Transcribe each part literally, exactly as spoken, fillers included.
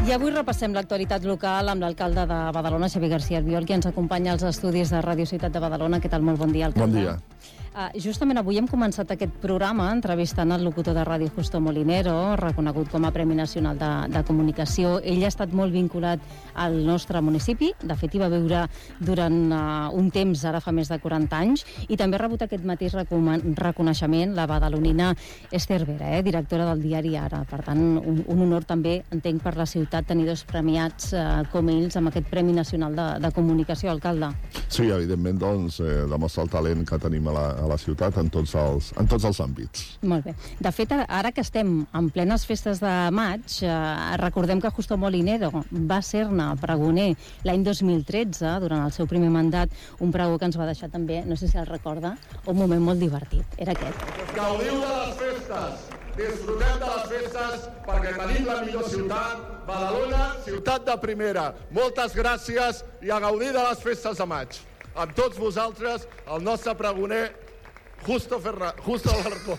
I avui repassem l'actualitat local amb l'alcalde de Badalona, Xavier García Albiol, que ens acompanya als estudis de Ràdio Ciutat de Badalona. Què tal? Molt bon dia, alcalde. Bon dia. Uh, justament avui hem començat aquest programa entrevistant el locutor de ràdio Justo Molinero, reconegut com a Premi Nacional de, de Comunicació. Ell ha estat molt vinculat al nostre municipi, de fet hi va viure durant uh, un temps, ara fa més de quaranta anys, i també ha rebut aquest mateix reconeixement la badalonina Esther Vera, eh, directora del diari Ara. Per tant, un, un honor també, entenc, per la ciutat tenir dos premiats uh, com ells amb aquest Premi Nacional de, de Comunicació, alcalde. Sí, evidentment, doncs, eh, demostra el talent que tenim a la, a la ciutat en tots, els, en tots els àmbits. Molt bé. De fet, ara que estem en plenes festes de maig, eh, recordem que Justo Molinero va ser-ne pregoner l'any dos mil tretze, durant el seu primer mandat, un pregó que ens va deixar també, no sé si el recorda, un moment molt divertit. Era aquest. Gaudiu de les festes, disfrutem de les festes, perquè tenim la millor ciutat, Badalona, ciutat de primera. Moltes gràcies i a gaudir de les festes de maig. Amb tots vosaltres, el nostre pregoner, Justo Ferra... Justo Barco.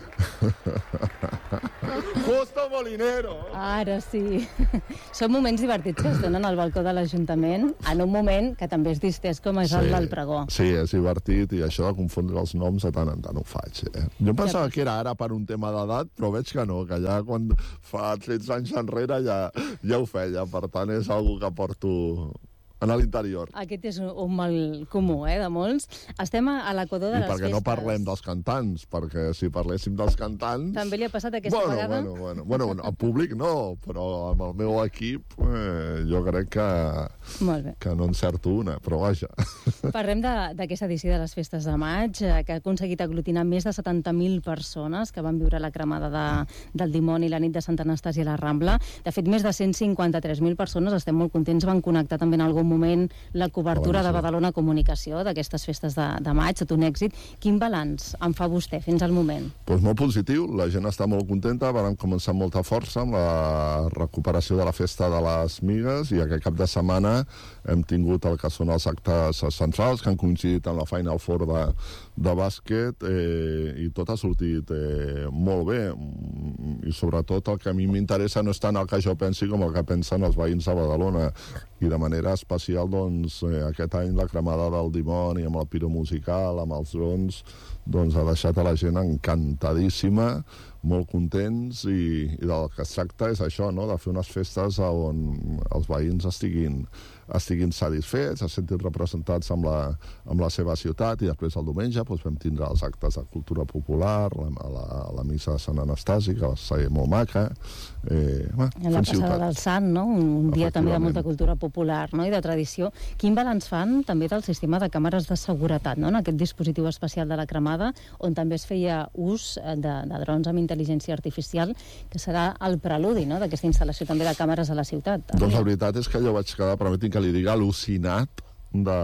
Justo Molinero. Ara sí. Són moments divertits que es donen al balcó de l'Ajuntament, en un moment que també és distès com és sí, el del pregó. Sí, és divertit, i això de confondre els noms de tant en tant ho faig. Eh? Jo em pensava ja, que era ara per un tema d'edat, però veig que no, que ja quan fa tretze anys enrere ja, ja ho feia. Per tant, és algo que porto en l'interior. Aquest és un mal comú, eh, de molts. Estem a l'equador de les festes. I perquè no parlem dels cantants, perquè si parléssim dels cantants... També li ha passat aquesta bueno, vegada? Bueno, bueno, bueno, bueno, en públic no, però amb el meu equip eh, jo crec que, Molt bé. que no encerto una, però vaja. Parlem d'aquesta edició de les festes de maig, eh, que ha aconseguit aglutinar més de setanta mil persones que van viure la cremada de, del dimoni la nit de Sant Anastasi a la Rambla. De fet, més de cent cinquanta-tres mil persones, estem molt contents, van connectar també en algun moment la cobertura de Badalona Comunicació d'aquestes festes de, de maig, tot un èxit. Quin balanç en fa vostè fins al moment? Pues molt positiu, la gent està molt contenta, vam començar amb molta força amb la recuperació de la festa de les Migues, i aquest cap de setmana hem tingut el que són els actes centrals, que han coincidit amb la Final Four de, de bàsquet, eh, i tot ha sortit eh, molt bé, i sobretot el que a mi m'interessa no és tant el que jo pensi com el que pensen els veïns de Badalona, i de manera especial, doncs, eh, aquest any la cremada del dimoni amb el piro musical, amb els drons, doncs ha deixat a la gent encantadíssima, molt contents, i, i del que es tracta és això, no?, de fer unes festes on els veïns estiguin, estiguin satisfets, es sentin representats amb la, amb la seva ciutat, i després el diumenge doncs, vam tindre els actes de cultura popular, la, la, la missa de Sant Anastasi, que va ser molt maca. Eh, bueno, la passada ciutat. Del Sant, no?, un dia també de molta cultura popular, no?, i de tradició. Quin balanç fan també del sistema de càmeres de seguretat, no?, en aquest dispositiu especial de la cremada, on també es feia ús de, de drons amb intel·ligència artificial, que serà el preludi, no?, d'aquesta instal·lació també de càmeres a la ciutat. Doncs la veritat és que jo vaig quedar, permetin que li digui, al·lucinat de,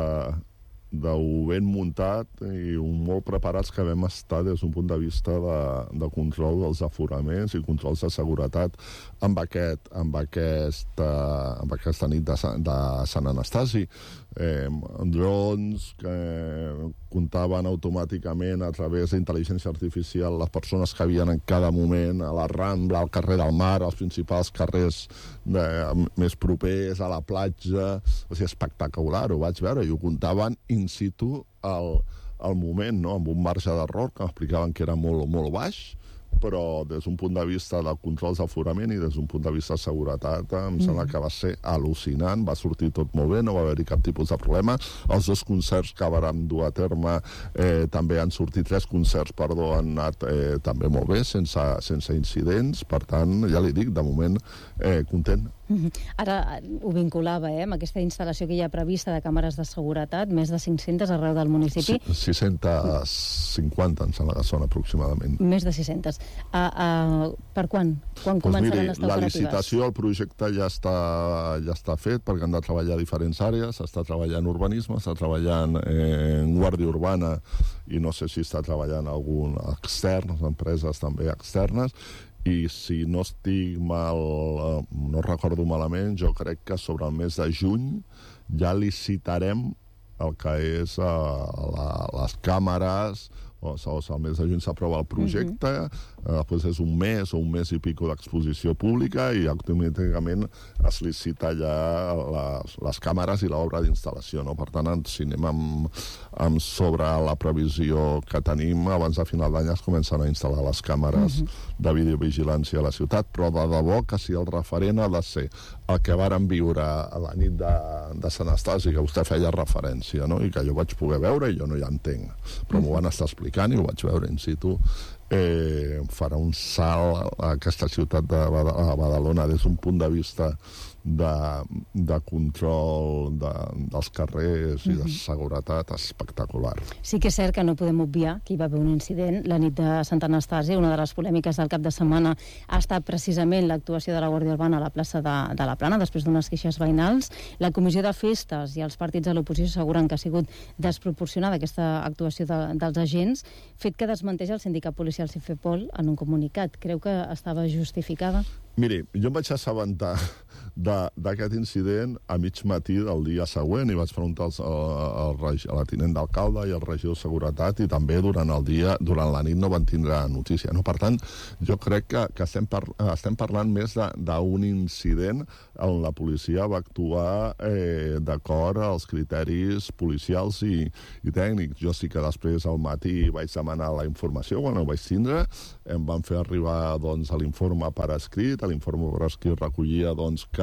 de ben muntat i molt preparats que vam estar des d'un punt de vista de, de control dels aforaments i controls de seguretat amb, aquest, amb, aquesta, amb aquesta nit de, de Sant Anastasi. Eh, drons que comptaven automàticament a través d'intel·ligència artificial les persones que havien en cada moment a la Rambla, al carrer del Mar, als principals carrers de, més propers, a la platja. O sigui, espectacular, ho vaig veure, i ho comptaven in situ al, al moment, no?, amb un marge d'error que m'explicaven que era molt, molt baix, però des d'un punt de vista de controls d'aforament i des d'un punt de vista de seguretat em mm. sembla que va ser al·lucinant, va sortir tot molt bé, no va haver-hi cap tipus de problema. Els dos concerts que vàrem dur a terme eh, també han sortit, tres concerts, perdó, han anat eh, també molt bé, sense, sense incidents, per tant, ja li dic, de moment eh, content. Ara ho vinculava, eh, amb aquesta instal·lació que hi ha prevista de càmeres de seguretat, més de cinc-centes arreu del municipi. sis-centes cinquanta, em sembla que són aproximadament. Més de sis-centes. Uh, uh, per quan? Quan pues començaran miri, a estar la operatives? La licitació, el projecte ja està, ja està fet, perquè han de treballar a diferents àrees, s'està treballant urbanisme, s'està treballant eh, en guàrdia urbana, i no sé si està treballant algun extern, empreses també externes, i si no estic mal, no recordo malament, jo crec que sobre el mes de juny ja licitarem el que és uh, la, les càmeres o sigui, el mes de juny s'aprova el projecte, uh-huh. després és un mes o un mes i pico d'exposició pública i automàticament es licita ja les, les càmeres i l'obra d'instal·lació, no? Per tant, si anem amb, amb sobre la previsió que tenim, abans de final d'any es comencen a instal·lar les càmeres uh-huh. de videovigilància a la ciutat, però de debò que si el referent ha de ser el que vàrem viure a la nit de, de Sant Estasi, que vostè feia referència, no? I que jo vaig poder veure i jo no hi entenc, però m'ho van estar explicant i ho vaig veure in situ, eh, farà un salt a aquesta ciutat de Badalona des d'un punt de vista de, de control de, dels carrers i de seguretat espectacular. Sí que és cert que no podem obviar que hi va haver un incident la nit de Sant Anastasi. Una de les polèmiques del cap de setmana ha estat precisament l'actuació de la Guàrdia Urbana a la plaça de, de la Plana, després d'unes queixes veïnals. La Comissió de Festes i els partits de l'oposició asseguren que ha sigut desproporcionada aquesta actuació de, dels agents, fet que desmenteix el sindicat policial Cifepol en un comunicat. Creu que estava justificada? Miri, jo em vaig assabentar d'aquest incident a mig matí del dia següent i vaig preguntar als, al, al, a la tinent d'alcalde i al regidor de Seguretat i també durant el dia, durant la nit no van tindre notícia. No? Per tant, jo crec que, que estem, par, estem parlant més d'un incident on la policia va actuar eh, d'acord als criteris policials i, i tècnics. Jo sí que després al matí vaig demanar la informació, quan ho vaig tindre, em van fer arribar doncs, l'informe per escrit. L'informe per escrit recollia doncs, que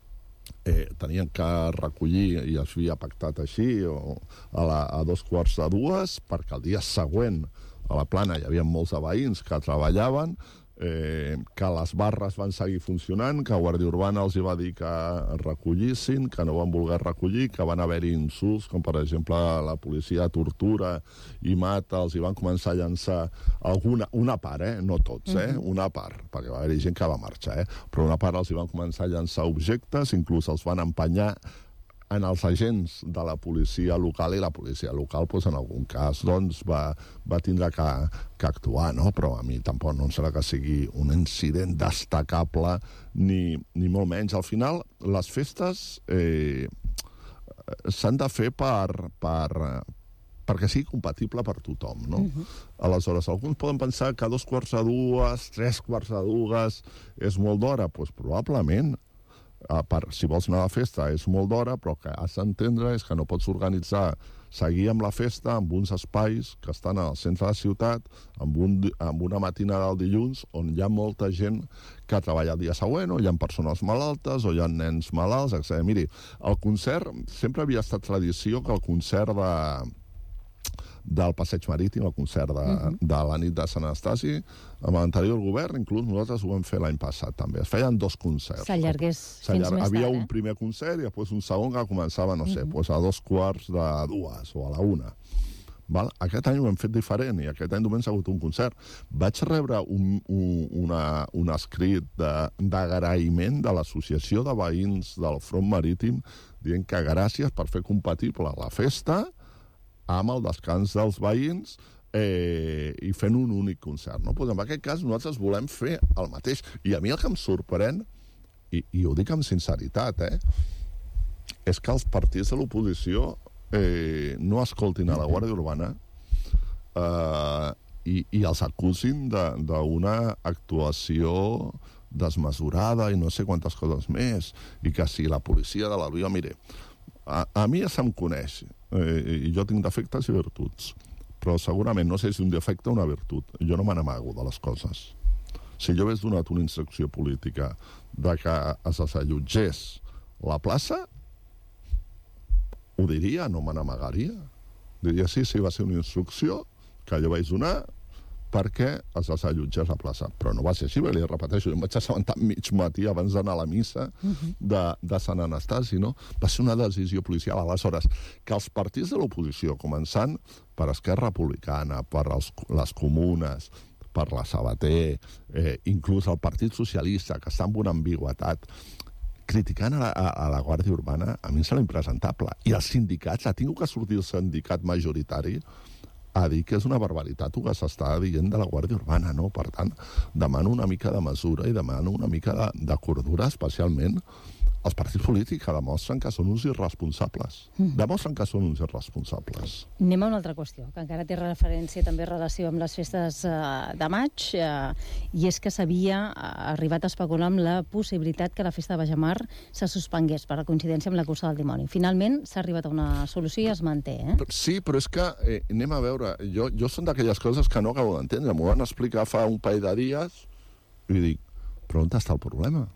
eh, tenien que recollir, i es havia pactat així, o, a, la, a dos quarts de dues, perquè el dia següent a la Plana hi havia molts de veïns que treballaven, eh, que les barres van seguir funcionant, que Guàrdia Urbana els hi va dir que recollissin, que no van voler recollir, que van haver-hi insults, com per exemple la policia tortura i mata, els hi van començar a llançar alguna, una part, eh? No tots, eh? Uh-huh. Una part, perquè va haver-hi gent que va marxar, eh? Però una part els hi van començar a llançar objectes, inclús els van empenyar en els agents de la policia local, i la policia local, doncs, en algun cas, doncs, va, va tindre que, que actuar, no? Però a mi tampoc no em sembla que sigui un incident destacable, ni, ni molt menys. Al final, les festes eh, s'han de fer per, per, perquè sigui compatible per tothom, no? Uh-huh. Aleshores, alguns poden pensar que dos quarts de dues, tres quarts de dues és molt d'hora, doncs probablement. Uh, per, si vols anar a la festa és molt d'hora, però el que has d'entendre és que no pots organitzar, seguir amb la festa amb uns espais que estan al centre de la ciutat, amb, un, amb una matinada del dilluns on hi ha molta gent que treballa el dia següent, o hi ha persones malaltes, o hi ha nens malalts, etcètera. Miri, el concert, sempre havia estat tradició que el concert de... del Passeig Marítim, el concert de, uh-huh. de la nit de Sant Anastasi, amb l'anterior govern, inclús nosaltres ho vam fer l'any passat també. Es feien dos concerts. S'allargués fins més Havia tard, un eh? primer concert i després un segon que començava, no sé, uh-huh. pues a dos quarts de dues o a la una. Val? Aquest any ho hem fet diferent i aquest any només ha hagut un concert. Vaig rebre un, un, una, un escrit d'agraïment de, de l'Associació de Veïns del Front Marítim dient que gràcies per fer compatible la festa amb el descans dels veïns eh, i fent un únic concert. No? Pues en aquest cas nosaltres volem fer el mateix. I a mi el que em sorprèn, i, i ho dic amb sinceritat, eh, és que els partits de l'oposició eh, no escoltin a la Guàrdia Urbana eh, i, i els acusin d'una actuació desmesurada i no sé quantes coses més, i que si la policia de l'Albió... Mire, a, a mi ja se'm coneix, eh, i jo tinc defectes i virtuts, però segurament no sé si un defecte o una virtut. Jo no me n'amago de les coses. Si jo hagués donat una instrucció política de que es desallotgés la plaça, ho diria, no me n'amagaria. Diria, sí, sí, va ser una instrucció que jo vaig donar perquè es desallotgés la plaça. Però no va ser així, li repeteixo, jo em vaig assabentar mig matí abans d'anar a la missa de, de Sant Anastasi, no? Va ser una decisió policial. Aleshores, que els partits de l'oposició, començant per Esquerra Republicana, per els, les comunes, per la Sabater, eh, inclús el Partit Socialista, que està amb una ambigüetat, criticant a la, a, a la Guàrdia Urbana, a mi em sembla impresentable. I els sindicats, ha tingut que sortir el sindicat majoritari a dir que és una barbaritat el que s'està dient de la Guàrdia Urbana, no? Per tant, demano una mica de mesura i demano una mica de, de cordura, especialment els partits polítics que demostren que són uns irresponsables. Mm. Demostren que són uns irresponsables. Anem a una altra qüestió, que encara té referència també relació amb les festes eh, de maig, eh, i és que s'havia arribat a especular amb la possibilitat que la festa de Bajamar se suspengués per la coincidència amb la cursa del dimoni. Finalment s'ha arribat a una solució i es manté, eh? Sí, però és que, eh, anem a veure, jo, jo són d'aquelles coses que no acabo d'entendre. M'ho van explicar fa un parell de dies i dic, però on està el problema?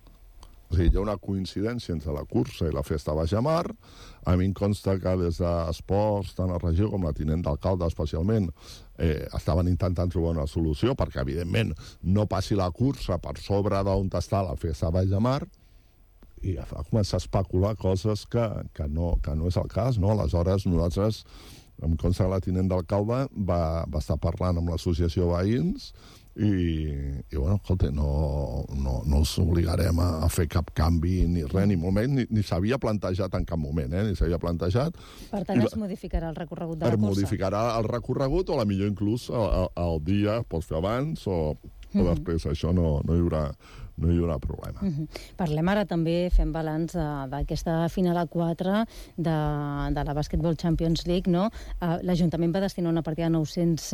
O sigui, hi ha una coincidència entre la cursa i la festa de Bajamar. A mi em consta que des d'Esports, tant a la regió com la tinent d'alcalde especialment, eh, estaven intentant trobar una solució perquè, evidentment, no passi la cursa per sobre d'on està la festa de Bajamar, i va començar a especular coses que, que, no, que no és el cas, no? Aleshores, nosaltres, em consta que la tinent d'alcalde va, va estar parlant amb l'associació veïns i, i bueno, escolta, no, no, no us obligarem a, a fer cap canvi ni res, ni molt menys, ni, ni s'havia plantejat en cap moment, eh? Ni s'havia plantejat. Per tant, es modificarà el recorregut de la cursa? Es modificarà el recorregut, o a la millor inclús el, el dia pots fer abans o, o mm-hmm. després. Això no, no hi haurà no hi haurà problema. Mm-hmm. Parlem ara també, fem balanç d'aquesta final a quatre de, de la Basketball Champions League, no? Uh, L'Ajuntament va destinar una partida de nou-cents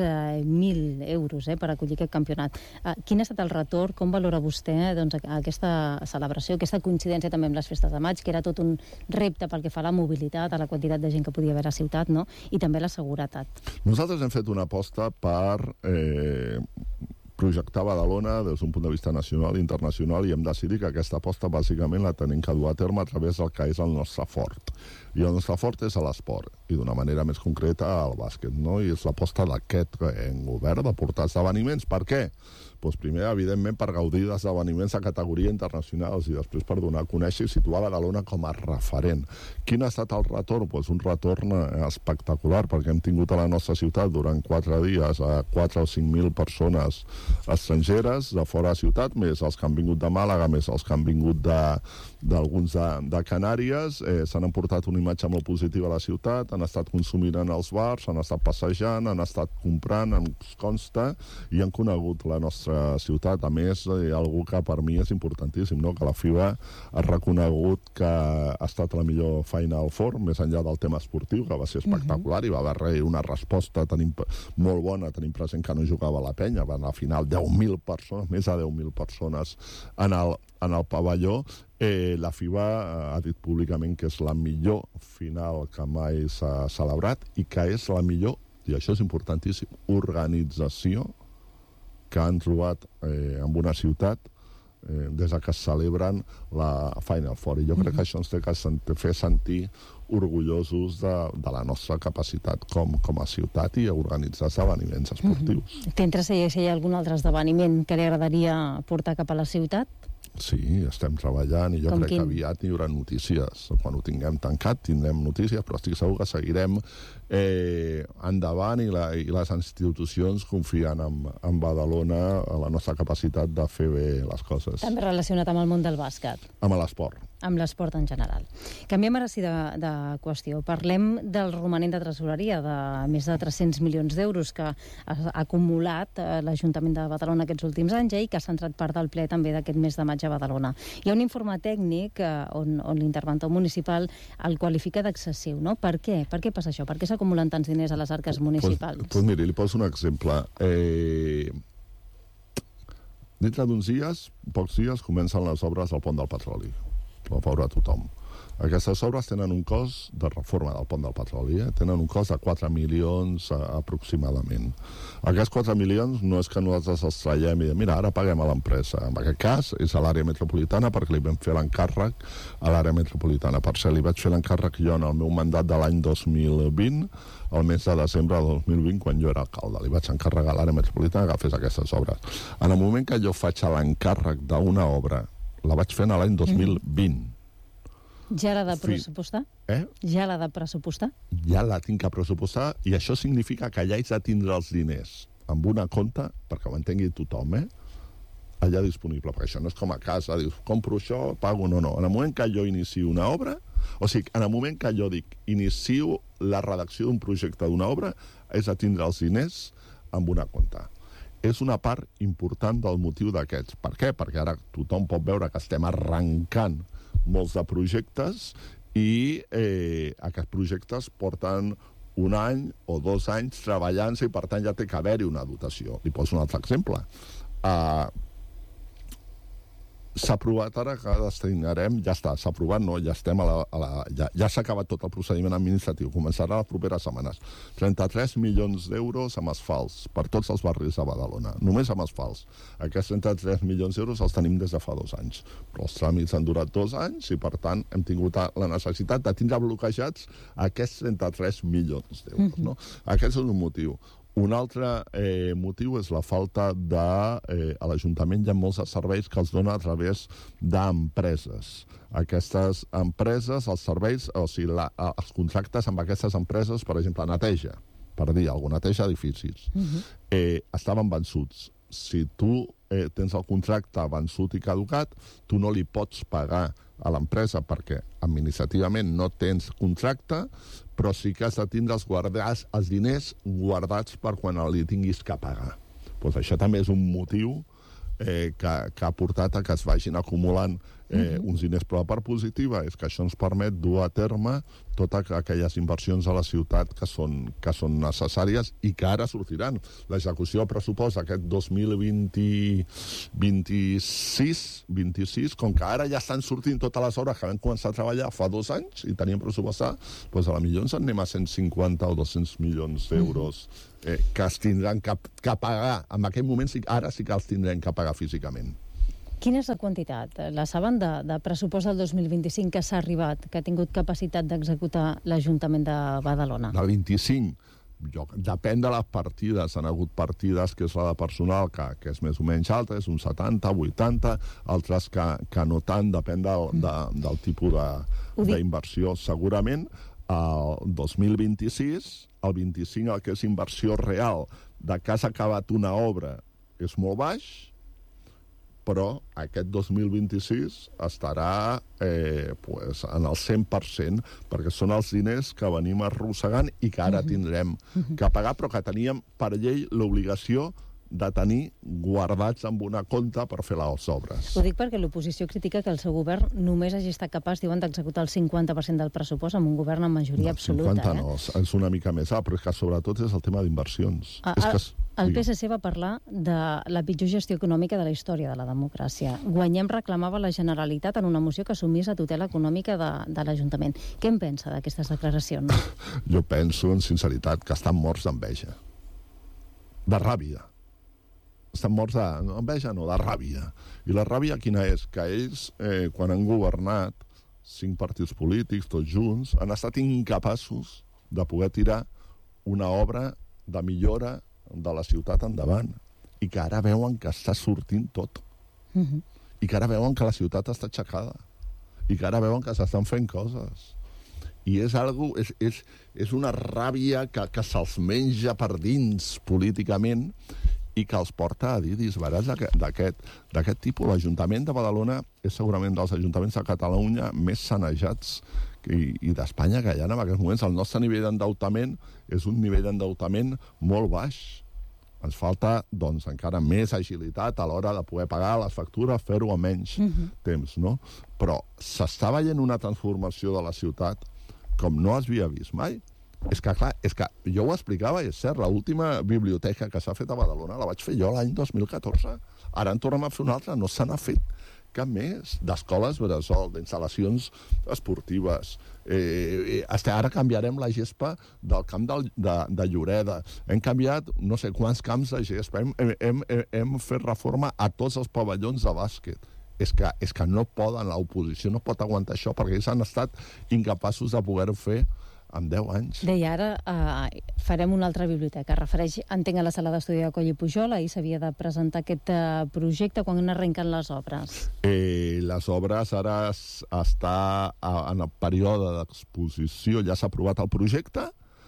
mil euros eh, per acollir aquest campionat. Uh, quin ha estat el retorn? Com valora vostè doncs, aquesta celebració, aquesta coincidència també amb les festes de maig, que era tot un repte pel que fa a la mobilitat, a la quantitat de gent que podia haver a la ciutat, no? I també la seguretat. Nosaltres hem fet una aposta per eh, projectar Badalona des d'un punt de vista nacional i internacional, i hem decidit que aquesta aposta bàsicament la tenim que dur a terme a través del que és el nostre fort. I el nostre fort és a l'esport, i d'una manera més concreta al bàsquet, no? I és l'aposta d'aquest govern de portar esdeveniments. Per què? Doncs primer, evidentment, per gaudir d'esdeveniments de categoria internacionals i després per donar a conèixer i situar Badalona com a referent. Quin ha estat el retorn? Doncs un retorn espectacular, perquè hem tingut a la nostra ciutat durant quatre dies a quatre o cinc mil persones estrangeres de fora de ciutat, més els que han vingut de Màlaga, més els que han vingut d'alguns de, de, de Canàries. Eh, s'han emportat una imatge molt positiva a la ciutat, han estat consumint en els bars, han estat passejant, han estat comprant, ens consta, i han conegut la nostra ciutat. A més, hi ha algú que per mi és importantíssim, no? Que la FIBA ha reconegut que ha estat la millor feina al forn, més enllà del tema esportiu, que va ser espectacular, uh-huh. i va haver una resposta tenim, molt bona, tenim present que no jugava la penya, van al final deu mil persones, més de deu mil persones en el, en el pavelló. Eh, la FIBA ha dit públicament que és la millor final que mai s'ha celebrat i que és la millor, i això és importantíssim, organització que han trobat eh, en una ciutat eh, des que es celebren la Final Four. I jo crec que això ens té que fer sentir orgullosos de, de la nostra capacitat com, com a ciutat i organitzar esdeveniments esportius. Mm-hmm. T'entres si hi ha algun altre esdeveniment que li agradaria portar cap a la ciutat? Sí, estem treballant i jo Com crec quin? que aviat hi haurà notícies. Quan ho tinguem tancat tindrem notícies, però estic segur que seguirem eh, endavant i, la, i les institucions confien en, en Badalona, a la nostra capacitat de fer bé les coses. També relacionat amb el món del bàsquet. Amb l'esport. Amb l'esport en general. Canviem ara sí de, de qüestió. Parlem del romanent de tresoreria de més de tres-cents milions d'euros que ha acumulat eh, l'Ajuntament de Badalona aquests últims anys eh, i que ha centrat part del ple també d'aquest mes de maig a Badalona. Hi ha un informe tècnic eh, on, on l'interventor municipal el qualifica d'excessiu, no? Per què? Per què passa això? Per què s'acumulen tants diners a les arques municipals? Pues, pues miri, li poso un exemple. Eh, dintre d'uns dies, pocs dies, comencen les obres del pont del petroli. Ho veurà tothom. Aquestes obres tenen un cost de reforma del pont del petroli, eh? Tenen un cost de quatre milions eh, aproximadament. Aquests quatre milions no és que nosaltres els traiem i diem, mira, ara paguem a l'empresa. En aquest cas és a l'àrea metropolitana perquè li vam fer l'encàrrec a l'àrea metropolitana. Per cert, li vaig fer l'encàrrec jo en el meu mandat de l'any dos mil vint, el mes de desembre del dos mil vint, quan jo era alcalde. Li vaig encarregar a l'àrea metropolitana que fes aquestes obres. En el moment que jo faig l'encàrrec d'una obra, la vaig fer l'any dos mil vint. Ja l'ha de pressupostar? Eh? Ja l'ha de pressupostar? Ja la tinc que pressupostar, i això significa que allà haig de tindre els diners amb una compta, perquè ho entengui tothom, eh? Allà disponible, perquè això no és com a casa, dius, compro això, pago, no, no. En el moment que jo inicio una obra, o sigui, en el moment que jo dic, inicio la redacció d'un projecte d'una obra, és de tindre els diners amb una compta. És una part important del motiu d'aquests. Per què? Perquè ara tothom pot veure que estem arrencant molts de projectes i eh, aquests projectes porten un any o dos anys treballant-se i, per tant, ja té que haver-hi una dotació. Li poso un altre exemple. Uh, s'ha aprovat ara que destinarem, ja està, s'ha aprovat, no, ja estem a la, a la, ja, ja s'ha acabat tot el procediment administratiu, començarà les properes setmanes. trenta-tres milions d'euros amb asfalts per tots els barris de Badalona, només amb asfalts. Aquests trenta-tres milions d'euros els tenim des de fa dos anys, però els tràmits han durat dos anys i, per tant, hem tingut la necessitat de tindre bloquejats aquests trenta-tres milions d'euros. No? Aquest és un motiu. Un altre eh, motiu és la falta de... Eh, a l'Ajuntament hi ha molts serveis que els dona a través d'empreses. Aquestes empreses, els serveis, o sigui, la, els contractes amb aquestes empreses, per exemple, neteja, per dir alguna neteja edificis, uh-huh. eh, estaven vençuts. Si tu eh, tens el contracte vençut i caducat, tu no li pots pagar a l'empresa perquè administrativament no tens contracte, però sí que has de tindre els, guardats, els diners guardats per quan li tinguis que pagar. Pues això també és un motiu eh, que, que ha portat a que es vagin acumulant eh, mm-hmm. uns diners, però la part positiva és que això ens permet dur a terme totes aquelles inversions a la ciutat que són, que són necessàries i que ara sortiran. L'execució del pressupost aquest dos mil vint, vint-i-sis, vint-i-sis, com que ara ja estan sortint totes les hores que vam començar a treballar fa dos anys i teníem pressupostat, doncs a la millor ens en anem a cent cinquanta o dos-cents milions d'euros eh, que es tindran que, que pagar. En aquest moment, sí, ara sí que els tindrem que pagar físicament. Quina és la quantitat? La saben de, de pressupost del dos mil vint-i-cinc que s'ha arribat, que ha tingut capacitat d'executar l'Ajuntament de Badalona? Del vint-i-cinc, jo, depèn de les partides. Han hagut partides que és la de personal, que, que és més o menys alta, és un setanta, vuitanta, altres que, que no tant, depèn del, de, del tipus d'inversió. Segurament, el dos mil vint-i-sis, el vint-i-cinc, el que és inversió real, de que has acabat una obra, és molt baix, però aquest dos mil vint-i-sis estarà eh, pues, en el cent per cent, perquè són els diners que venim arrossegant i que ara tindrem que pagar, però que teníem per llei l'obligació de tenir guardats amb una compta per fer les obres. Ho dic perquè l'oposició critica que el seu govern només hagi estat capaç, diuen, d'executar el cinquanta per cent del pressupost amb un govern amb majoria no, absoluta. cinquanta eh? no, és una mica més alt, però és que sobretot és el tema d'inversions. Ah, és que és... El P S C va parlar de la pitjor gestió econòmica de la història de la democràcia. Guanyem reclamava la Generalitat en una moció que assumís la tutela econòmica de, de l'Ajuntament. Què en pensa d'aquestes declaracions? Jo penso, en sinceritat, que estan morts d'enveja. De ràbia. Estan morts d'enveja, no, de ràbia. I la ràbia quina és? Que ells, eh, quan han governat, cinc partits polítics, tots junts, han estat incapaços de poder tirar una obra de millora de la ciutat endavant, i que ara veuen que està sortint tot. Uh-huh. I que ara veuen que la ciutat està aixecada. I que ara veuen que s'estan fent coses. I és algo, és, és, és una ràbia que, que se'ls menja per dins políticament i que els porta a dir disbarats d'aquest tipus. L'Ajuntament de Badalona és segurament dels ajuntaments de Catalunya més sanejats i, i d'Espanya que hi ha en aquests moments. El nostre nivell d'endeutament és un nivell d'endeutament molt baix. Ens falta, doncs, encara més agilitat a l'hora de poder pagar les factures, fer-ho a menys uh-huh. temps, no? Però s'està veient una transformació de la ciutat com no es havia vist mai. És que, clar, és que jo ho explicava, i és cert, l'última biblioteca que s'ha fet a Badalona la vaig fer jo l'any dos mil catorze. Ara en tornem a fer una altra, no se n'ha fet cap més, d'escoles bressol, d'instal·lacions esportives. Eh, eh, ara canviarem la gespa del camp de, de, de Lloreda. Hem canviat no sé quants camps de gespa. Hem, hem, hem, hem fet reforma a tots els pavellons de bàsquet. És que, és que no poden, l'oposició no pot aguantar això, perquè ells han estat incapaços de poder-ho fer en deu anys. Deia, ara eh, farem una altra biblioteca. Refereix, entenc, a la sala d'estudi de Coll i Pujol. Ahir s'havia de presentar aquest eh, projecte. Quan arrenquen les obres? Eh, les obres ara es, està a, en el període d'exposició. Ja s'ha aprovat el projecte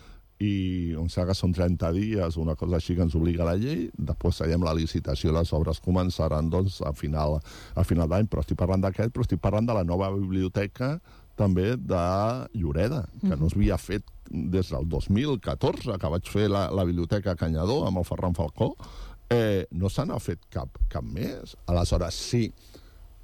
i em sembla que són trenta dies, una cosa així que ens obliga la llei. Després seguim la licitació i les obres començaran doncs, a final, a final d'any. Però estic parlant d'aquest, però estic parlant de la nova biblioteca també de Lloreda, que no s'havia fet des del dos mil catorze, que vaig fer la, la biblioteca Canyador amb el Ferran Falcó. Eh, no se n'ha fet cap, cap més. Aleshores, sí,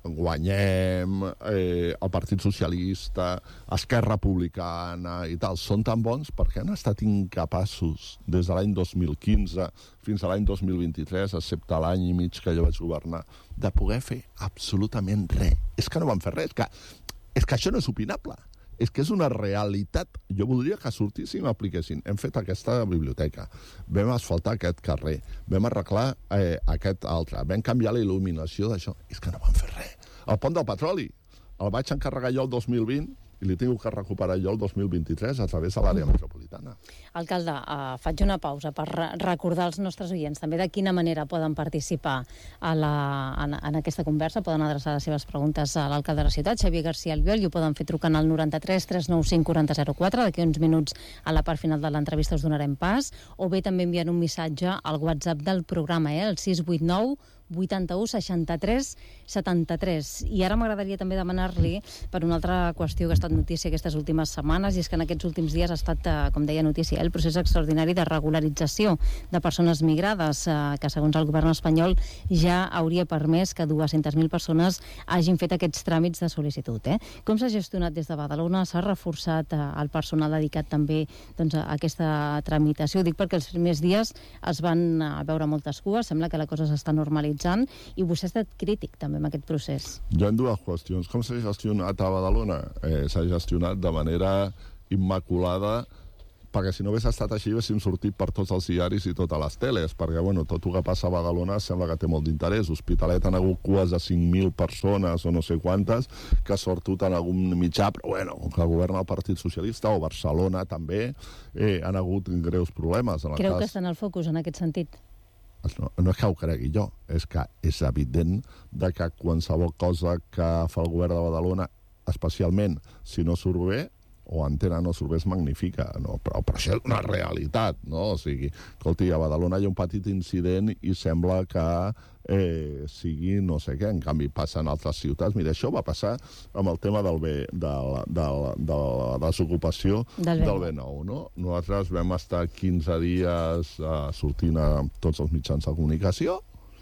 Guanyem, eh, el Partit Socialista, Esquerra Republicana i tal, són tan bons perquè han estat incapaços des de l'any dos mil quinze fins a l'any dos mil vint-i-tres, excepte l'any i mig que jo vaig governar, de poder fer absolutament res. És que no van fer res, és que, és que això no és opinable. És que és una realitat. Jo voldria que sortissin i apliquessin. Hem fet aquesta biblioteca, vam asfaltar aquest carrer, vam arreglar eh, aquest altre, vam canviar la il·luminació d'això. És que no van fer res. El pont del petroli el vaig encarregar jo el dos mil vint i li tinc que recuperar jo el dos mil vint-i-tres a través de l'àrea metropolitana. Alcalde, uh, faig una pausa per re recordar als nostres oients també de quina manera poden participar a la, en, en aquesta conversa, poden adreçar les seves preguntes a l'alcalde de la ciutat, Xavier García Albiol, i ho poden fer trucant al noranta-tres tres nou cinc quaranta zero quatre, d'aquí uns minuts a la part final de l'entrevista us donarem pas, o bé també enviant un missatge al WhatsApp del programa, eh, el sis vuit nou vuitanta-u seixanta-tres setanta-tres. I ara m'agradaria també demanar-li per una altra qüestió que ha estat notícia aquestes últimes setmanes, i és que en aquests últims dies ha estat, com deia notícia, el procés extraordinari de regularització de persones migrades, que segons el govern espanyol ja hauria permès que dues-centes mil persones hagin fet aquests tràmits de sol·licitud. Eh? Com s'ha gestionat des de Badalona? S'ha reforçat el personal dedicat també doncs, a aquesta tramitació? Ho dic perquè els primers dies es van veure moltes cues, sembla que la cosa s'està normalitzant, i vostè ha estat crític també amb aquest procés. Hi ha dues qüestions. Com s'ha gestionat a Badalona? Eh, s'ha gestionat de manera immaculada, perquè si no hagués estat així haguéssim sortit per tots els diaris i totes les teles, perquè bueno, tot el que passa a Badalona sembla que té molt d'interès. Hospitalet han hagut cues de cinc mil persones o no sé quantes, que ha sortit en algun mitjà, però bueno, que governa el Partit Socialista, o Barcelona també, eh, han hagut greus problemes. En el Creu cas... que està en el focus en aquest sentit? No, no és que ho cregui jo, és que és evident de que qualsevol cosa que fa el govern de Badalona, especialment si no surt bé, o entenen no surt bé, és magnífica, no? però, però això és una realitat, no? O sigui, escolti, a Badalona hi ha un petit incident i sembla que eh, sigui no sé què, en canvi passa en altres ciutats. Mira, això va passar amb el tema del B, de, la, de, la, de la desocupació del, del B nou, no? Nosaltres vam estar quinze dies eh, sortint a tots els mitjans de comunicació,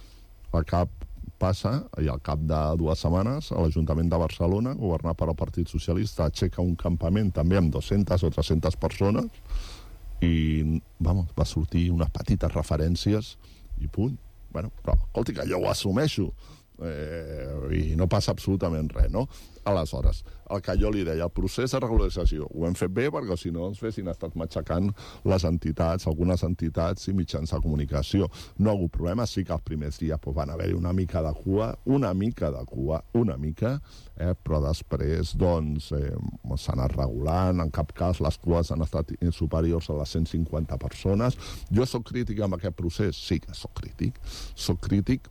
al cap passa, i al cap de dues setmanes, a l'Ajuntament de Barcelona, governat per el Partit Socialista, aixeca un campament també amb dues-centes o tres-centes persones i, vamos, va sortir unes petites referències i punt. Bueno, però, escolti, que jo ho assumeixo eh, i no passa absolutament res, no? Aleshores, el que jo li deia, el procés de regularització, ho hem fet bé perquè si no ens fessin estat matxacant les entitats, algunes entitats i mitjans de comunicació. No ha hagut problema, sí que els primers dies pues, van haver-hi una mica de cua, una mica de cua, una mica, eh, però després doncs eh, s'ha anat regulant, en cap cas les cues han estat superiors a les cent cinquanta persones. Jo soc crític amb aquest procés? Sí que soc crític. Soc crític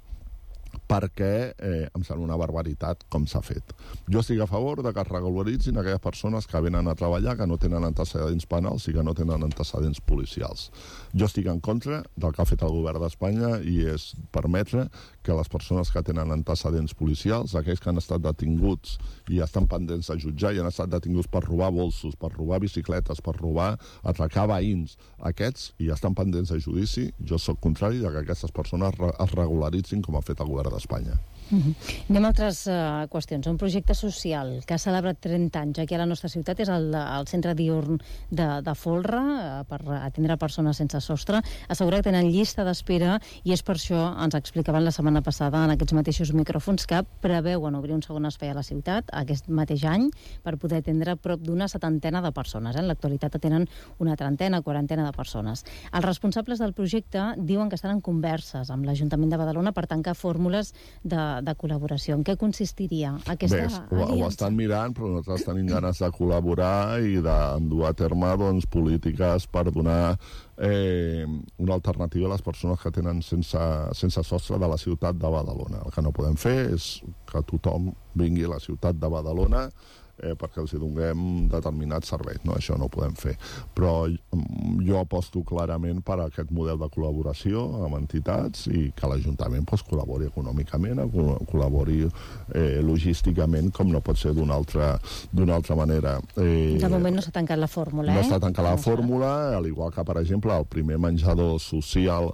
perquè eh, em sembla una barbaritat com s'ha fet. Jo estic a favor de que es regularitzin aquelles persones que venen a treballar, que no tenen antecedents penals i que no tenen antecedents policials. Jo estic en contra del que ha fet el govern d'Espanya i és permetre que les persones que tenen antecedents policials, aquells que han estat detinguts i estan pendents de jutjar i han estat detinguts per robar bolsos, per robar bicicletes, per robar, atracar veïns, aquests i estan pendents de judici, jo sóc contrari de que aquestes persones es regularitzin com ha fet el govern d'Espanya. Uh-huh. Anem a altres uh, qüestions. Un projecte social que ha celebrat trenta anys aquí a la nostra ciutat és el, el centre diürn de, de Folra uh, per atendre persones sense sostre. Assegura que tenen llista d'espera i és per això, ens explicaven la setmana passada en aquests mateixos micròfons, que preveuen obrir un segon espai a la ciutat aquest mateix any per poder atendre prop d'una setantena de persones. Eh? En l'actualitat atenen una trentena, quarantena de persones. Els responsables del projecte diuen que estan en converses amb l'Ajuntament de Badalona per tancar fórmules de de col·laboració. En què consistiria aquesta Bé, ho, aliança? Ho estan mirant, però nosaltres tenim ganes de col·laborar i d'endur a terme doncs, polítiques per donar eh, una alternativa a les persones que tenen sense, sense sostre de la ciutat de Badalona. El que no podem fer és que tothom vingui a la ciutat de Badalona eh, perquè els hi donem determinats serveis. No, això no ho podem fer. Però jo aposto clarament per aquest model de col·laboració amb entitats i que l'Ajuntament pues, col·labori econòmicament, col·labori eh, logísticament, com no pot ser d'una altra, d'una altra manera. Eh, de moment no s'ha tancat la fórmula, eh? No s'ha tancat la fórmula, al igual que, per exemple, el primer menjador social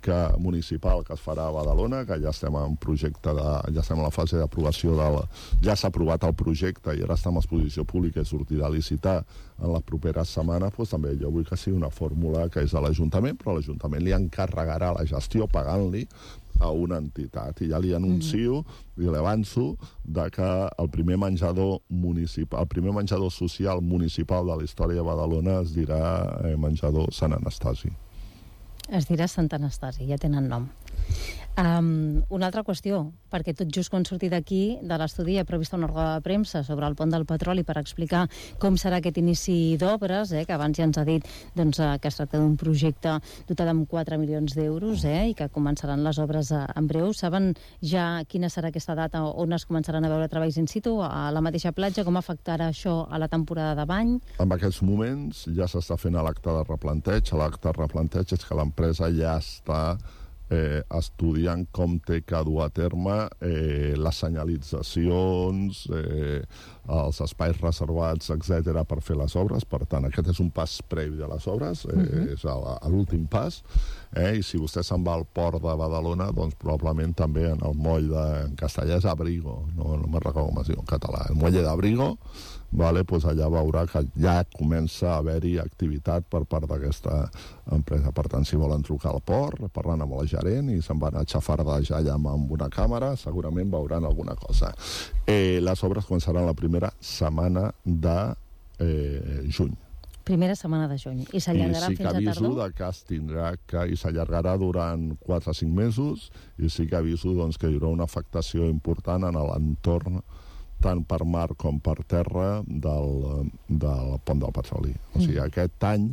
que, municipal que es farà a Badalona, que ja estem en projecte de, ja estem en la fase d'aprovació del, ja s'ha aprovat el projecte i ara està en exposició pública i sortirà a licitar en les properes setmanes, doncs també jo vull que sigui una fórmula que és de l'Ajuntament, però l'Ajuntament li encarregarà la gestió pagant-li a una entitat. I ja li anuncio i l'avanço de que el primer menjador municipal, el primer menjador social municipal de la història de Badalona es dirà eh, menjador Sant Anastasi. Es dirà Sant Anastasi, ja tenen nom. Um, una altra qüestió, perquè tot just quan surti d'aquí, de l'estudi, he previst una roda de premsa sobre el pont del Petroli per explicar com serà aquest inici d'obres, eh, que abans ja ens ha dit doncs, eh, que es tracta d'un projecte dotat amb quatre milions d'euros eh, i que començaran les obres eh, en breu. Saben ja quina serà aquesta data on es començaran a veure treballs in situ, a la mateixa platja? Com afectarà això a la temporada de bany? En aquests moments ja s'està fent l'acte de replanteig. L'acte de replanteig és que l'empresa ja està Eh, estudiant com té que dur a terme eh, les senyalitzacions, eh, els espais reservats, etcètera, per fer les obres. Per tant, aquest és un pas previ de les obres, eh, uh-huh. és l'últim pas. Eh, I si vostè se'n va al port de Badalona, doncs probablement també en el moll de... en castellà és Abrigo, no, no me'n recordo com es diu en català. El moll d'Abrigo, vale, doncs allà veurà que ja comença a haver-hi activitat per part d'aquesta empresa. Per tant, si volen trucar al port, parlant amb el gerent i se'n van a xafardejar allà amb una càmera, segurament veuran alguna cosa. Eh, les obres començaran la primera setmana de eh, juny. Primera setmana de juny. I s'allargarà sí fins a tardor? I sí que aviso de que es tindrà que... I s'allargarà durant quatre o cinc mesos i sí que aviso doncs, que hi haurà una afectació important en l'entorn tant per mar com per terra del, del pont del Petroli. O sigui, mm. aquest any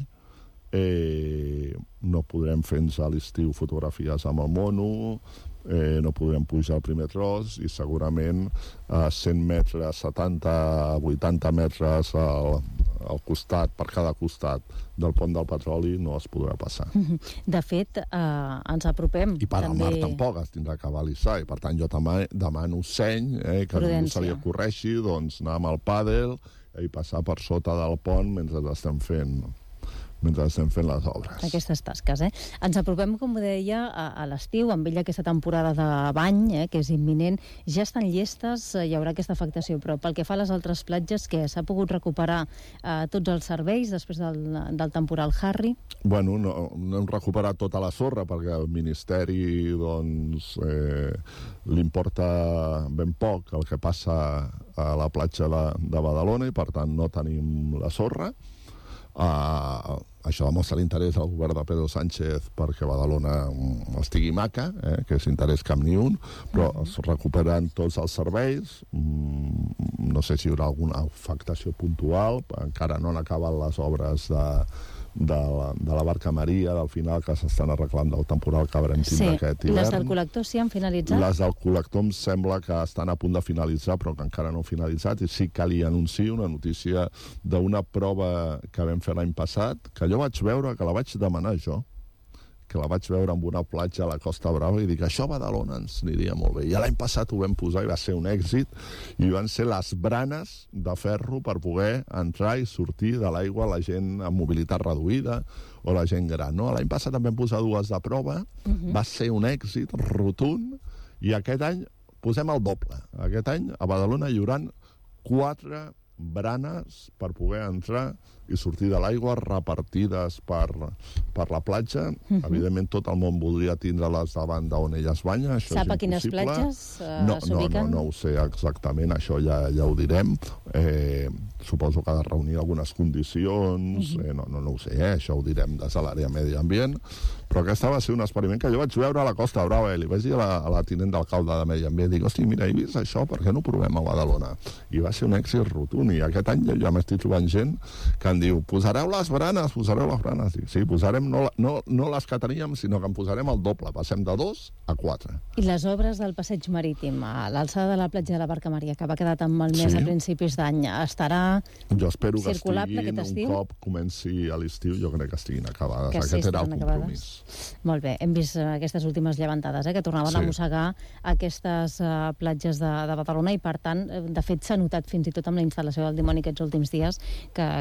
eh, no podrem fer a l'estiu fotografies amb el mono, eh, no podrem pujar el primer tros i segurament a cent metres, setanta, vuitanta metres al, al costat, per cada costat del pont del Petroli no es podrà passar. De fet, eh, ens apropem... I per també... al mar tampoc es tindrà que balisar, i per tant jo també demano seny, eh, que no se li ocorreixi, doncs anar amb el pàdel i passar per sota del pont mentre estem fent... mentre estem fent les obres. Aquestes tasques, eh? Ens apropem, com deia, a, a l'estiu, amb ella aquesta temporada de bany, eh, que és imminent. Ja estan llestes, eh, hi haurà aquesta afectació, però pel que fa a les altres platges, que s'ha pogut recuperar eh, tots els serveis després del, del temporal Harry? Bueno, no, no hem recuperat tota la sorra, perquè el Ministeri, doncs, eh, li importa ben poc el que passa a la platja de, de Badalona, i per tant no tenim la sorra. Uh, això demostra l'interès del govern de Pedro Sánchez perquè Badalona estigui maca, eh, que és interès cap ni un, però es recuperen tots els serveis. Mm, no sé si hi haurà alguna afectació puntual, encara no han acabat les obres de, de, la, de la Barca Maria, del final, que s'estan arreglant del temporal que haurem tindre sí. aquest hivern. Les del col·lector sí han finalitzat? Les del col·lector em sembla que estan a punt de finalitzar, però que encara no han finalitzat, i sí que li anuncio una notícia d'una prova que vam fer l'any passat, que jo vaig veure, que la vaig demanar jo, que la vaig veure en una platja a la Costa Brava, i dic, això a Badalona ens aniria molt bé. I l'any passat ho vam posar i va ser un èxit, i van ser les branes de ferro per poder entrar i sortir de l'aigua la gent amb mobilitat reduïda o la gent gran. No? L'any passat també vam posar dues de prova, uh-huh. va ser un èxit rotund, i aquest any posem el doble. Aquest any a Badalona hi haurà quatre branes per poder entrar i sortir de l'aigua, repartides per, per la platja. Uh-huh. Evidentment, tot el món voldria tindre-les davant d'on ella es banya. Això Sap és a quines platges uh, no, s'ubiquen? No, no, no ho sé exactament, això ja, ja ho direm. Eh, suposo que ha de reunir algunes condicions, uh-huh. eh, no, no, no ho sé, eh, això ho direm des de l'àrea medi ambient, però aquesta va ser un experiment que jo vaig veure a la Costa Brava, i li vaig dir a la, a la tinent d'alcalde de Medi Ambient, dic, hosti, mira, he vist això, per què no ho provem a Badalona? I va ser un èxit rotund, i aquest any ja, ja m'estic trobant gent que em diu, posareu les branes, posareu les branes. Dic, sí, posarem no, no, no les que teníem, sinó que en posarem el doble, passem de dos a quatre. I les obres del passeig marítim, a l'alçada de la platja de la Barca Maria, que va quedar tan malmès sí. a principis d'any, estarà jo espero que circulable estiguin, un cop comenci a l'estiu, jo crec que estiguin acabades. Que sí, aquest era el compromís. Acabades. Molt bé, hem vist aquestes últimes llevantades, eh, que tornaven sí. a mossegar aquestes uh, platges de, de Badalona, i per tant, de fet s'ha notat fins i tot amb la instal·lació del dimoni aquests últims dies que, que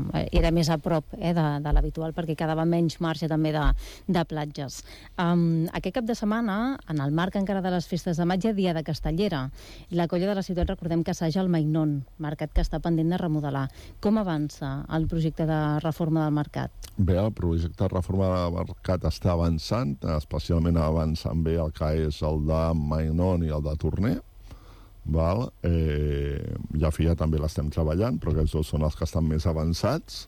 era més a prop eh, de, de l'habitual, perquè quedava menys marge també de, de platges. Um, aquest cap de setmana, en el marc encara de les festes de maig, hi ha Dia de Castellera. La colla de la ciutat, recordem que assaja el Mainón, mercat que està pendent de remodelar. Com avança el projecte de reforma del mercat? Bé, el projecte de reforma del mercat està avançant, especialment avançant bé el que és el de Mainón i el de Torner. Val? Eh, ja Fia també l'estem treballant, però aquests dos són els que estan més avançats,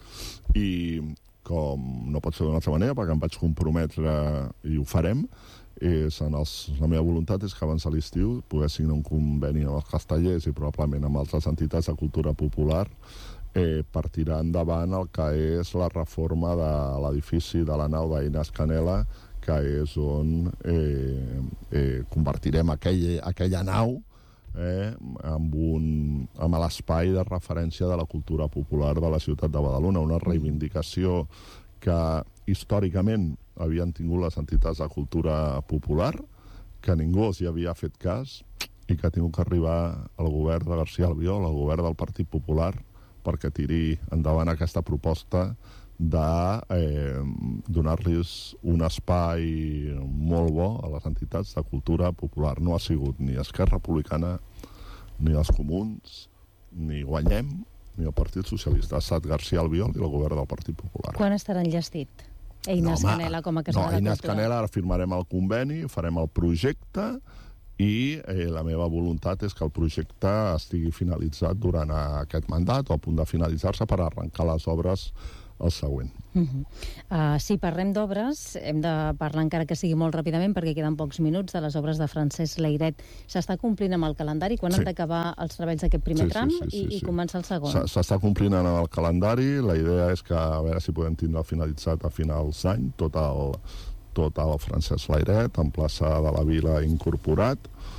i com no pot ser d'una altra manera, perquè em vaig comprometre i ho farem, és en els, la meva voluntat és que abans de l'estiu poder signar un conveni amb els castellers i probablement amb altres entitats de cultura popular eh, per tirar endavant el que és la reforma de l'edifici de la nau d'Inés Canela, que és on eh, eh, convertirem aquell, aquella nau Eh, amb, un, amb l'espai de referència de la cultura popular de la ciutat de Badalona, una reivindicació que històricament havien tingut les entitats de cultura popular, que ningú els hi havia fet cas i que ha tingut que arribar al govern de García Albiol, al govern del Partit Popular, perquè tiri endavant aquesta proposta de eh, donar-los un espai molt bo a les entitats de cultura popular. No ha sigut ni Esquerra Republicana, ni els Comuns, ni Guanyem, ni el Partit Socialista. Ha estat García Albiol i el govern del Partit Popular. Quan estarà enllestit Inés no, Canela com a casada no, de Inés cultura? Canela, ara firmarem el conveni, farem el projecte i eh, la meva voluntat és que el projecte estigui finalitzat durant aquest mandat o a punt de finalitzar-se per arrencar les obres el següent. Uh -huh. uh, si parlem d'obres, hem de parlar encara que sigui molt ràpidament perquè queden pocs minuts de les obres de Francesc Layret. S'està complint amb el calendari? Quan sí. han d'acabar els treballs d'aquest primer sí, tram sí, sí, sí, i, sí. i començar el segon? S'està complint amb el calendari. La idea és que a veure si podem tindre finalitzat a finals d'any tot el, tot el Francesc Layret en plaça de la Vila incorporat.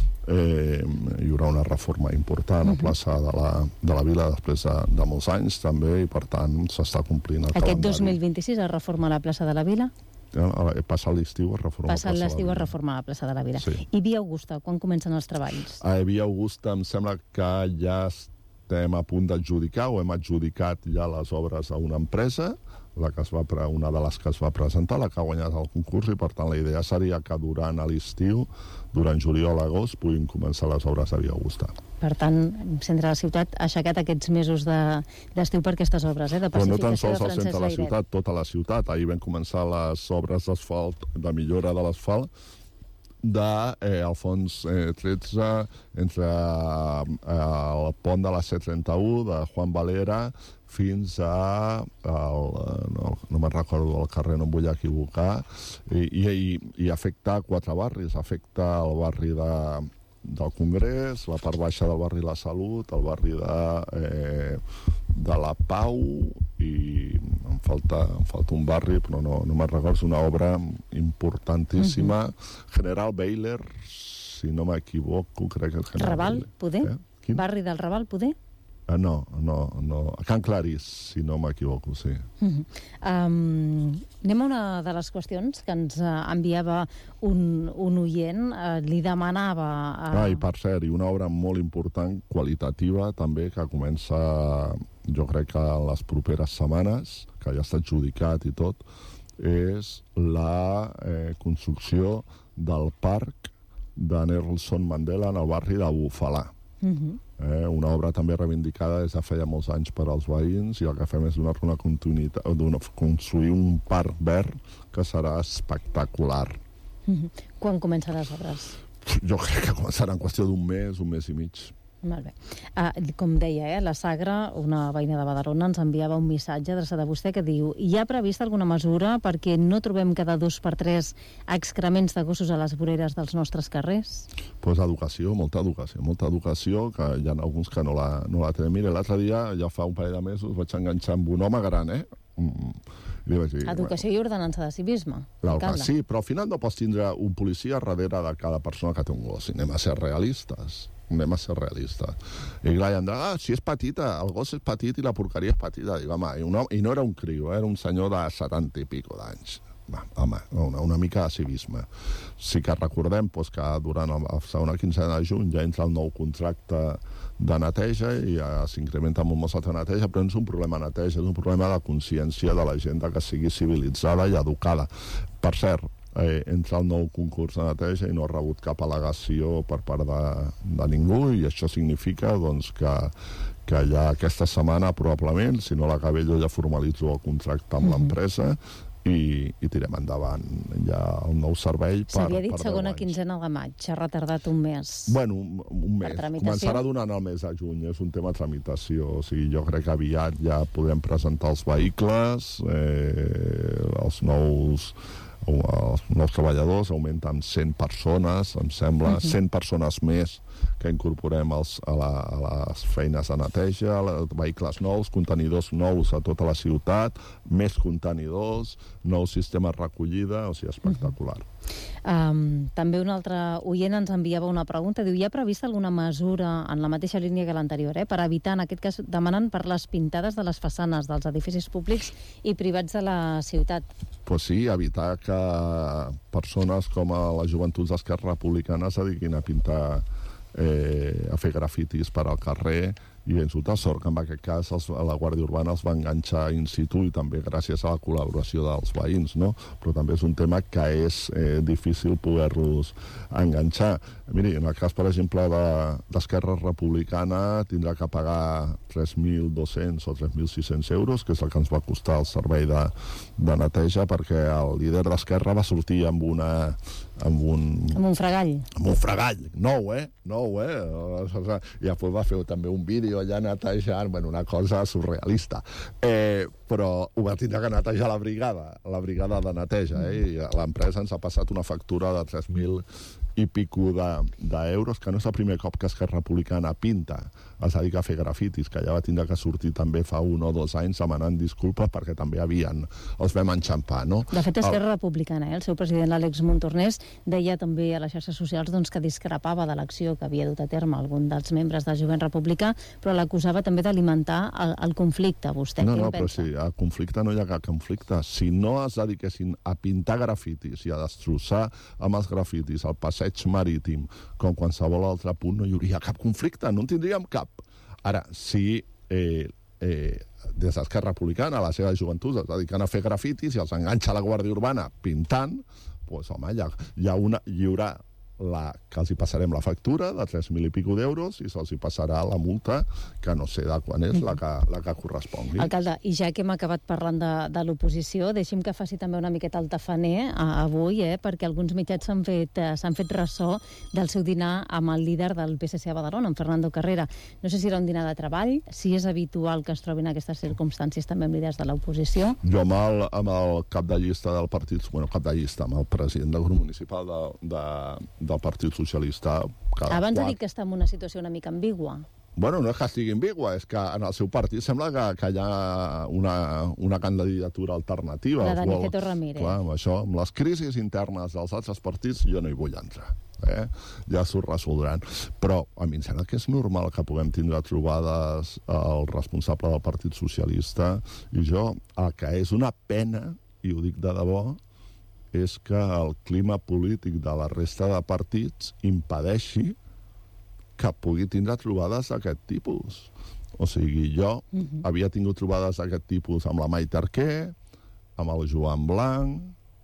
Eh, hi haurà una reforma important uh -huh. a plaça de la, de la Vila després de, de molts anys també, i per tant s'està complint el Aquest calendari. dos mil vint-i-sis es reforma la plaça de la Vila? Eh, passat l'estiu es reforma Passat l'estiu es reforma la plaça de la Vila. Sí. I Via Augusta, quan comencen els treballs? A Via Augusta em sembla que ja estem a punt d'adjudicar, o hem adjudicat ja les obres a una empresa, la que es va, una de les que es va presentar, la que ha guanyat el concurs, i per tant la idea seria que durant l'estiu, durant juliol-agost, puguin començar les obres de Via Augusta. Per tant, Centre de la Ciutat ha aixecat aquests mesos d'estiu de, per aquestes obres, eh, de pacificació. Però no tan sols al centre de la ciutat, tota la ciutat. Ahir vam començar les obres d'asfalt, de millora de l'asfalt, de eh, Alfons eh, tretze, entre eh, el pont de la C trenta-u, de Juan Valera, fins a... El, no no me'n recordo el carrer, no em vull equivocar, i, i, i afecta quatre barris. Afecta el barri de, del Congrés, la part baixa del barri La Salut, el barri de, eh, de la Pau, i em falta, em falta un barri, però no, no me'n recordo, és una obra importantíssima. Uh-huh. General Beiler, si no m'equivoco, crec que és General Raval, Beiler. poder? Eh? Barri del Raval, poder? Uh, no, no, no. Can Clarís, si no m'equivoco, sí. Uh-huh. um, anem a una de les qüestions que ens uh, enviava un, un oient, uh, li demanava... Uh... Ah, i per cert, i una obra molt important, qualitativa, també, que comença, jo crec que en les properes setmanes, que ja està adjudicat i tot, és la eh, construcció del parc de Nelson Mandela en el barri de Bufalà. Uh-huh. Eh, una obra també reivindicada des de feia molts anys per als veïns, i el que fem és donar una continuïtat, donar, construir un parc verd que serà espectacular. Uh-huh. Quan comencen les obres? Jo crec que començarà en qüestió d'un mes, un mes i mig. Molt bé. Uh, com deia, eh, la Sagra, una veïna de Badalona, ens enviava un missatge adreçat a vostè que diu: hi ha prevista alguna mesura perquè no trobem cada dos per tres excrements de gossos a les voreres dels nostres carrers? Pues educació, molta educació, molta educació, que hi ha alguns que no la, no la tenen. Mira, l'altre dia, ja fa un parell de mesos, vaig enganxar amb un home gran, eh? Mm. I vaig dir, educació bueno, i ordenança de civisme. Sí, però al final no pots tindre un policia darrere de cada persona que té un gos. Anem a ser realistes. Anem a ser realistes. I clar, em deia, ah, si és petita, el gos és petit i la porqueria és petita. Dic, home, i, un home, i no era un criu, eh? Era un senyor de setanta i pico d'anys. Va, home, una, una mica de civisme. Sí que recordem doncs, que durant la segona quinzena de juny ja entra el nou contracte de neteja i ja s'incrementa molt més de neteja, però no és un problema de neteja, és un problema de consciència de la gent que sigui civilitzada i educada. Per cert, eh, entra el nou concurs de neteja i no ha rebut cap al·legació per part de, de ningú, i això significa doncs, que, que ja aquesta setmana probablement, si no l'acabello ja formalitzo el contracte amb mm-hmm. l'empresa i, i tirem endavant ja el nou servei per, s'havia dit per segona quinzena de maig, s'ha retardat un mes. Bueno, un, un mes. Començarà donant el mes de juny, és un tema de tramitació. O sigui, jo crec que aviat ja podem presentar els vehicles, eh, els nous els nous treballadors, augmenten cent persones, em sembla, uh-huh. cent persones més que incorporem els, a, la, a les feines de neteja, vehicles nous, contenidors nous a tota la ciutat, més contenidors, nous sistemes de recollida, o sigui, espectacular. Uh-huh. Um, també un altre oient ens enviava una pregunta, diu, hi ha prevista alguna mesura en la mateixa línia que l'anterior, eh, per evitar, en aquest cas, demanant per les pintades de les façanes dels edificis públics i privats de la ciutat? Pues sí, evitar que persones com a les joventuts d'Esquerra Republicana es dediquin a pintar, eh, a fer grafitis per al carrer, i ens ho sort que en aquest cas els, la Guàrdia Urbana els va enganxar in situ i també gràcies a la col·laboració dels veïns, no? Però també és un tema que és eh, difícil poder-los enganxar. Miri, en el cas, per exemple, d'Esquerra de, Republicana tindrà que pagar tres mil dos-cents o tres mil sis-cents euros, que és el que ens va costar el servei de, de neteja, perquè el líder d'Esquerra va sortir amb una... amb un... Amb un fregall. Amb un fregall. Nou, eh? Nou, eh? I després va fer també un vídeo allà netejant, bueno, una cosa surrealista. Eh, però ho va tindre que netejar la brigada, la brigada de neteja, eh? I l'empresa ens ha passat una factura de tres mil i pico d'euros, de, que no és el primer cop que Esquerra Republicana pinta, es dedica a fer grafitis, que ja va tindre que sortir també fa un o dos anys demanant disculpes perquè també havien, els vam enxampar, no? De fet, Esquerra el... Republicana, eh? El seu president, l'Àlex Montornès, deia també a les xarxes socials doncs, que discrepava de l'acció que havia dut a terme algun dels membres del jovent republicà, però l'acusava també d'alimentar el, el conflicte. Vostè no, què no, en però pensa? sí, a conflicte no hi ha cap conflicte. Si no es dediquessin a pintar grafitis i a destrossar amb els grafitis el passeig marítim, com qualsevol altre punt, no hi hauria cap conflicte, no en tindríem cap. Ara, si eh, eh, des d'Esquerra Republicana, a la seva joventut, es dediquen a fer grafitis i els enganxa la Guàrdia Urbana pintant, doncs, home, hi ha, hi ha una, hi haurà la, que els hi passarem la factura de tres mil i pico d'euros i se'ls hi passarà la multa, que no sé de quan és la que, la que correspongui. Alcalde, i ja que hem acabat parlant de, de l'oposició, deixi'm que faci també una miqueta el tafaner a, avui, eh, perquè alguns mitjans s'han fet, eh, s'han fet ressò del seu dinar amb el líder del P S C a Badalona, en Fernando Carrera. No sé si era un dinar de treball, si és habitual que es trobin aquestes circumstàncies també amb líders de l'oposició. Jo amb el, amb el cap de llista del partit, bueno, cap de llista, amb el president del grup municipal de, de del Partit Socialista... Abans ha dit que està en una situació una mica ambigua. Bueno, no és que estigui ambigua, és que en el seu partit sembla que, que hi ha una, una candidatura alternativa. La d'Aniceto Ramírez. Clar, amb això, amb les crisis internes dels altres partits, jo no hi vull entrar. Eh? Ja s'ho resoldran. Però a mi em sembla que és normal que puguem tindre trobades el responsable del Partit Socialista i jo, el que és una pena, i ho dic de debò, és que el clima polític de la resta de partits impedeixi que pugui tindre trobades d'aquest tipus. O sigui, jo uh-huh. havia tingut trobades d'aquest tipus amb la Maite Arquer, amb el Joan Blanc,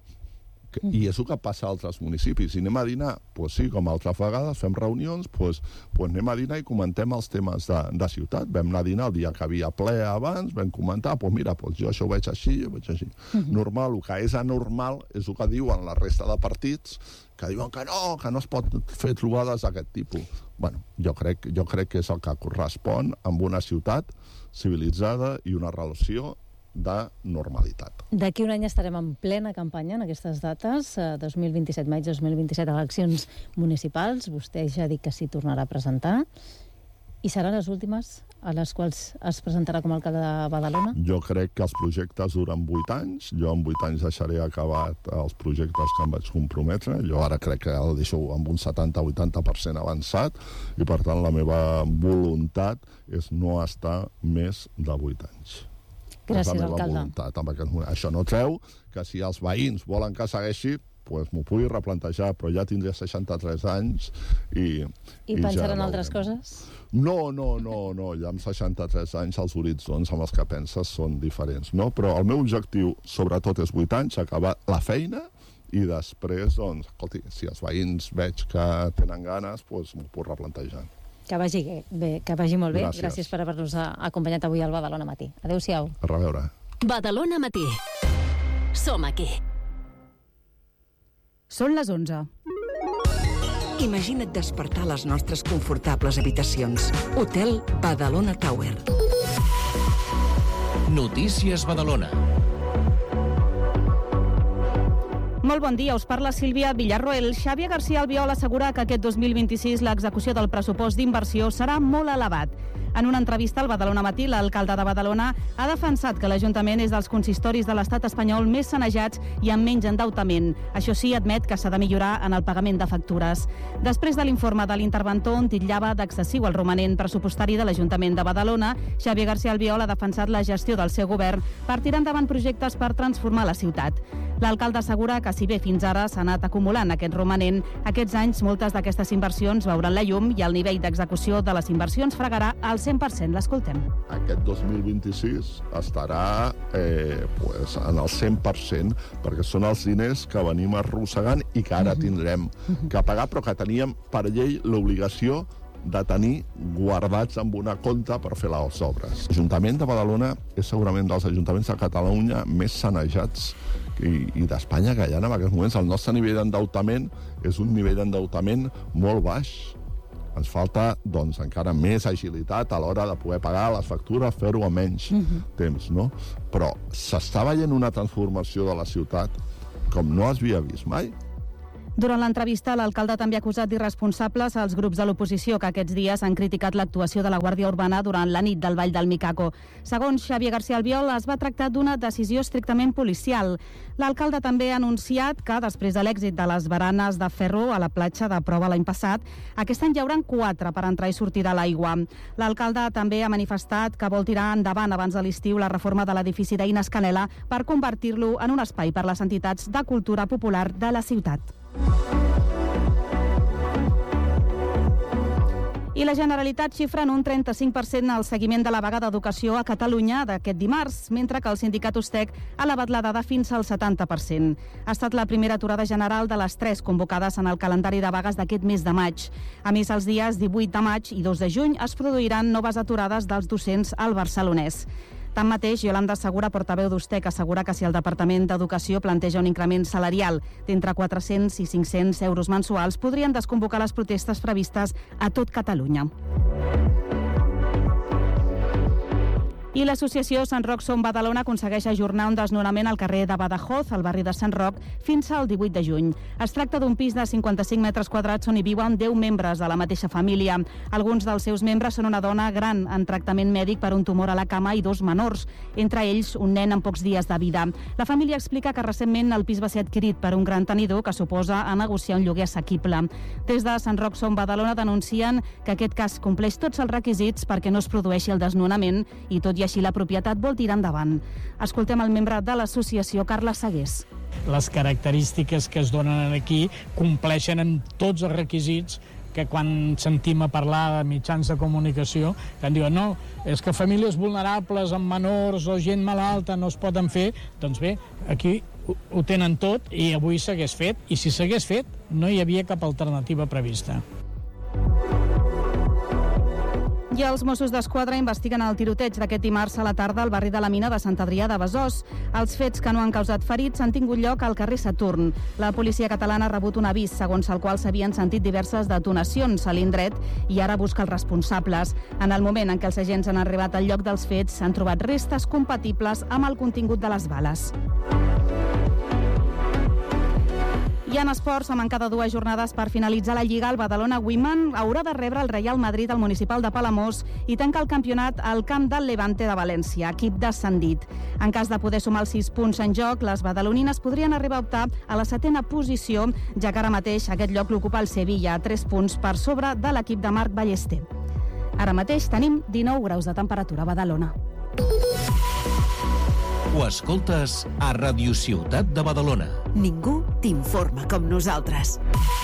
que, uh-huh. i és el que passa a altres municipis. I anem a dinar, doncs sí, com altres vegades, fem reunions, doncs, doncs anem a dinar i comentem els temes de, de ciutat. Vam anar a dinar el dia que havia ple abans, vam comentar, doncs mira, doncs jo això ho veig així, jo ho veig així. Uh-huh. Normal, el que és anormal és el que diuen la resta de partits, que diuen que no, que no es pot fer trobades d'aquest tipus. Bueno, jo crec, jo crec que és el que correspon amb una ciutat civilitzada i una relació de normalitat. D'aquí un any estarem en plena campanya en aquestes dates, dos mil vint-i-set, maig dos mil vint-i-set, eleccions municipals. Vostè ja ha dit que s'hi tornarà a presentar. I seran les últimes a les quals es presentarà com a alcalde de Badalona? Jo crec que els projectes duren vuit anys. Jo en vuit anys deixaré acabat els projectes que em vaig comprometre. Jo ara crec que el deixo amb un setanta a vuitanta per cent avançat i, per tant, la meva voluntat és no estar més de vuit anys. Gràcies, és la meva alcalde. voluntat amb aquest moment. Això no treu que si els veïns volen que segueixi, pues m'ho pugui replantejar, però ja tindria seixanta-tres anys i... I, I pensar en altres coses? No, no, no, no, ja amb seixanta-tres anys els horitzons amb els que penses són diferents, no? Però el meu objectiu, sobretot, és vuit anys, acabar la feina i després, doncs, escolti, si els veïns veig que tenen ganes, doncs m'ho puc replantejar. Que vagi bé, que vagi molt bé. Gràcies. Gràcies per haver-nos acompanyat avui al Badalona Matí. Adéu-siau. A reveure. Badalona Matí. Som aquí. Són les onze. Imagina't despertar a les nostres confortables habitacions. Hotel Badalona Tower. Notícies Badalona. Molt bon dia, us parla Sílvia Villarroel. Xavier García Albiol assegura que aquest dos mil vint-i-sis l'execució del pressupost d'inversió serà molt elevat. En una entrevista al Badalona Matí, l'alcalde de Badalona ha defensat que l'Ajuntament és dels consistoris de l'estat espanyol més sanejats i amb menys endeutament. Això sí, admet que s'ha de millorar en el pagament de factures. Després de l'informe de l'interventor on titllava d'excessiu el romanent pressupostari de l'Ajuntament de Badalona, Xavier García Albiol ha defensat la gestió del seu govern per tirar endavant projectes per transformar la ciutat. L'alcalde assegura que si bé fins ara s'ha anat acumulant aquest romanent, aquests anys moltes d'aquestes inversions veuran la llum i el nivell d'execució de les inversions fregarà al cent per cent. L'escoltem. Aquest dos mil vint-i-sis estarà eh, pues, en el cent per cent, perquè són els diners que venim arrossegant i que ara tindrem que pagar, però que teníem per llei l'obligació de tenir guardats en una compta per fer les obres. L'Ajuntament de Badalona és segurament dels ajuntaments de Catalunya més sanejats i, i d'Espanya que hi ha en aquests moments. El nostre nivell d'endeutament és un nivell d'endeutament molt baix. Ens falta, doncs, encara més agilitat a l'hora de poder pagar les factures, fer-ho a menys uh-huh. temps, no? Però s'està veient una transformació de la ciutat com no es havia vist mai. Durant l'entrevista, l'alcalde també ha acusat d'irresponsables als grups de l'oposició que aquests dies han criticat l'actuació de la Guàrdia Urbana durant la nit del Vall del Micaco. Segons Xavier García Albiol, es va tractar d'una decisió estrictament policial. L'alcalde també ha anunciat que, després de l'èxit de les baranes de ferro a la platja de Prova l'any passat, aquest any hi haurà quatre per entrar i sortir de l'aigua. L'alcalde també ha manifestat que vol tirar endavant abans de l'estiu la reforma de l'edifici d'Ines Canela per convertir-lo en un espai per les entitats de cultura popular de la ciutat. I la Generalitat xifra en un trenta-cinc per cent el seguiment de la vaga d'educació a Catalunya d'aquest dimarts, mentre que el sindicat USTEC ha elevat la dada fins al setanta per cent. Ha estat la primera aturada general de les tres convocades en el calendari de vagues d'aquest mes de maig. A més, els dies divuit de maig i dos de juny es produiran noves aturades dels docents al Barcelonès. Tanmateix, Yolanda Segura, portaveu d'USTEC, assegura que si el Departament d'Educació planteja un increment salarial d'entre quatre-cents i cinc-cents euros mensuals, podrien desconvocar les protestes previstes a tot Catalunya. I l'associació Sant Roc Som Badalona aconsegueix ajornar un desnonament al carrer de Badajoz, al barri de Sant Roc, fins al divuit de juny. Es tracta d'un pis de cinquanta-cinc metres quadrats on hi viuen deu membres de la mateixa família. Alguns dels seus membres són una dona gran en tractament mèdic per un tumor a la cama i dos menors, entre ells un nen amb pocs dies de vida. La família explica que recentment el pis va ser adquirit per un gran tenidor que suposa a negociar un lloguer assequible. Des de Sant Roc Som Badalona denuncien que aquest cas compleix tots els requisits perquè no es produeixi el desnonament i tot i així la propietat vol tirar endavant. Escoltem el membre de l'associació, Carles Segués. Les característiques que es donen aquí compleixen amb tots els requisits que quan sentim a parlar de mitjans de comunicació, que diuen no, és que famílies vulnerables amb menors o gent malalta no es poden fer, doncs bé, aquí ho tenen tot i avui s'hagués fet, i si s'hagués fet no hi havia cap alternativa prevista. I els Mossos d'Esquadra investiguen el tiroteig d'aquest dimarts a la tarda al barri de la Mina de Sant Adrià de Besòs. Els fets que no han causat ferits han tingut lloc al carrer Saturn. La policia catalana ha rebut un avís segons el qual s'havien sentit diverses detonacions a l'indret i ara busca els responsables. En el moment en què els agents han arribat al lloc dels fets, s'han trobat restes compatibles amb el contingut de les bales. I en esports, a manca de dues jornades per finalitzar la Lliga, el Badalona Women haurà de rebre el Real Madrid al Municipal de Palamós i tancar el campionat al camp del Levante de València, equip descendit. En cas de poder sumar els sis punts en joc, les badalonines podrien arribar a optar a la setena posició, ja que ara mateix aquest lloc l'ocupa el Sevilla, tres punts per sobre de l'equip de Marc Ballester. Ara mateix tenim dinou graus de temperatura a Badalona. Ho escoltes a Ràdio Ciutat de Badalona. Ningú t'informa com nosaltres.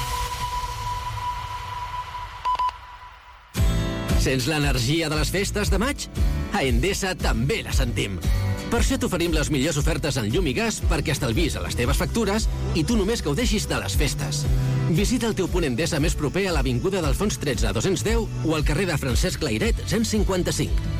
Sents l'energia de les festes de maig? A Endesa també la sentim. Per això t'oferim les millors ofertes en llum i gas perquè estalvis a les teves factures i tu només gaudeixis de les festes. Visita el teu punt Endesa més proper a l'Avinguda d'Alfons tretze a dos-cents deu o al carrer de Francesc Layret cent cinquanta-cinc.